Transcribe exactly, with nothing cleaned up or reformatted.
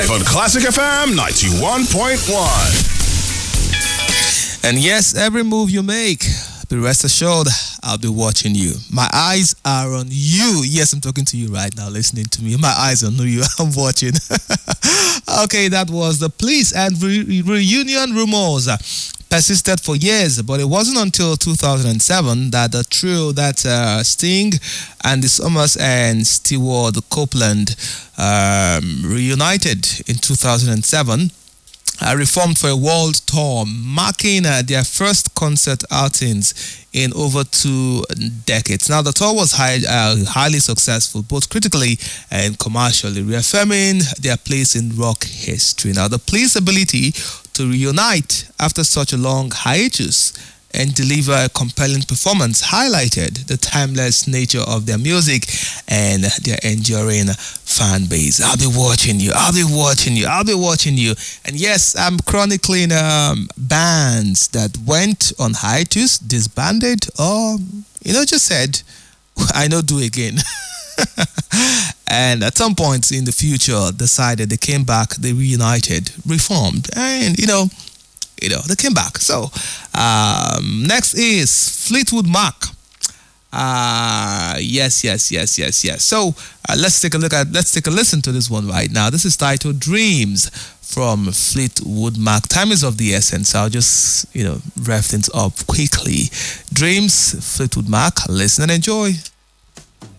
live on Classic F M ninety-one point one. And yes, every move you make, be rest assured, I'll be watching you. My eyes are on you. Yes, I'm talking to you right now, listening to me. My eyes are on you. I'm watching. Okay, that was The Police, and re- reunion rumors persisted for years, but it wasn't until two thousand seven that the trio that uh, Sting, Andy Summers, and Stewart Copeland um, reunited in two thousand seven. Uh, reformed for a world tour, marking uh, their first concert outings in over two decades. Now, the tour was high, uh, highly successful, both critically and commercially, reaffirming their place in rock history. Now, the Police's ability to reunite after such a long hiatus and deliver a compelling performance highlighted the timeless nature of their music and their enduring fan base. I'll be watching you. I'll be watching you. I'll be watching you. And yes, I'm chronicling um, bands that went on hiatus, disbanded, or, you know, just said, I know, do again. And at some point in the future, decided they came back, they reunited, reformed, and, you know, You know, they came back. So, um, next is Fleetwood Mac. Uh, yes, yes, yes, yes, yes. So, uh, let's take a look at, let's take a listen to this one right now. This is titled Dreams from Fleetwood Mac. Time is of the essence. I'll just, you know, rev things up quickly. Dreams, Fleetwood Mac. Listen and enjoy.